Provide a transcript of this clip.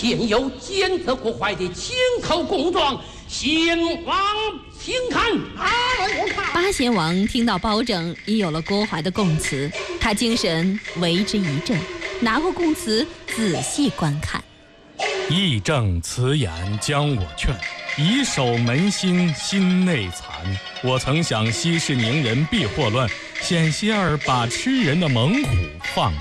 现有检测过坏的请求供状，贤王请看。 八贤王听到包拯已有了郭槐的供词，他精神为之一振，拿过供词仔细观看。 议政此言将我劝，以守门心，心内残。我曾想息事宁人必祸乱，险些儿把吃人的猛虎放